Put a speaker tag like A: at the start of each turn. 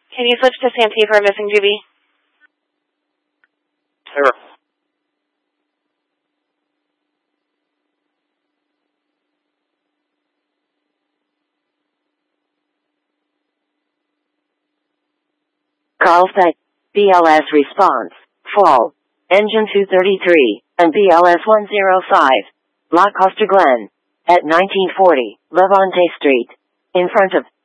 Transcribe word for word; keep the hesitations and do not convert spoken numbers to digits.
A: Can you switch to Santee for a missing G B?
B: Sure.
C: Carlsbad, B L S response, fall, engine two thirty-three, and B L S one oh five, La Costa Glen, at nineteen forty, Levante Street, in front of